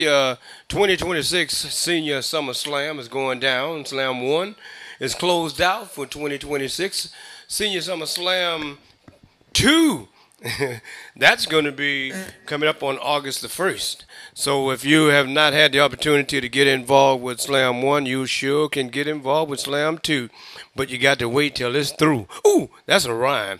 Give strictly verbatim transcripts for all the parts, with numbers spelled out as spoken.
Uh, twenty twenty-six Senior Summer Slam is going down. Slam one is closed out for twenty twenty-six. Senior Summer Slam two, that's going to be coming up on August the first. So if you have not had the opportunity to get involved with Slam one, you sure can get involved with Slam two. But you got to wait till it's through. Ooh, that's a rhyme.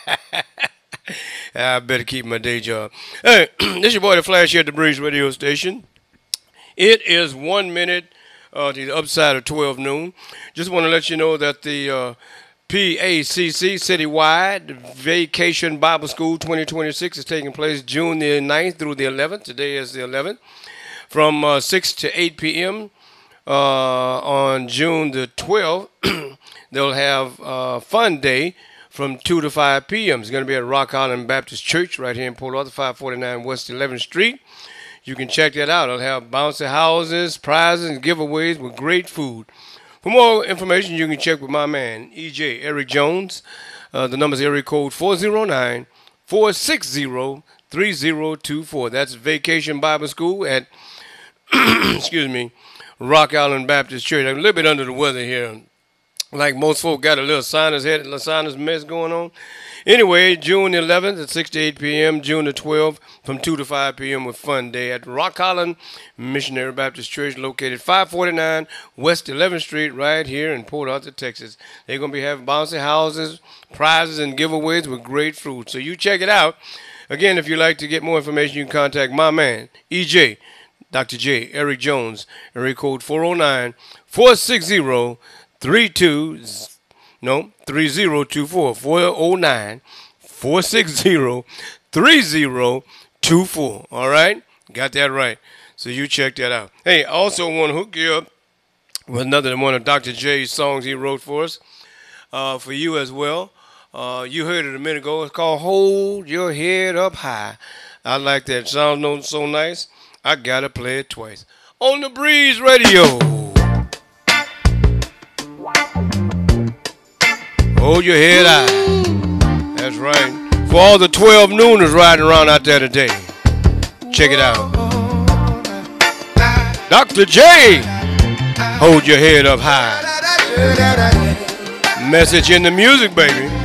I better keep my day job. Hey, this your boy The Flash here at the Breeze Radio Station. It is one minute uh, to the upside of twelve noon. Just want to let you know that the uh, P A C C Citywide Vacation Bible School twenty twenty-six is taking place June the ninth through the eleventh. Today is the eleventh. From uh, six to eight p.m. Uh, on June the twelfth, they'll have uh, Fun Day from two to five p.m. It's going to be at Rock Island Baptist Church right here in Port Arthur, five forty-nine West eleventh Street. You can check that out. It'll have bouncy houses, prizes, and giveaways with great food. For more information, you can check with my man, E J, Eric Jones. Uh, the number is area code four oh nine, four six zero, three zero two four. That's Vacation Bible School at, excuse me, Rock Island Baptist Church. I'm a little bit under the weather here. Like most folk got a little sinus head, a little sinus mess going on. Anyway, June eleventh at six to eight p.m., June the twelfth from two to five p.m. with Fun Day at Rock Island Missionary Baptist Church located five forty-nine West eleventh Street right here in Port Arthur, Texas. They're going to be having bouncy houses, prizes, and giveaways with great food. So you check it out. Again, if you'd like to get more information, you can contact my man, E J, Doctor J, Eric Jones, area code four oh nine, four six zero, three two no three zero two four four oh nine four six zero three zero two four. All right, got that right. So you check that out. Hey, I also want to hook you up with another one of Doctor J's songs he wrote for us, uh, for you as well. Uh, you heard it a minute ago. It's called "Hold Your Head Up High." I like that. Sounds so nice. I gotta play it twice on the Breeze Radio. Hold your head high. That's right. For all the twelve nooners riding around out there today, check it out. Doctor J, hold your head up high. Message in the music, baby.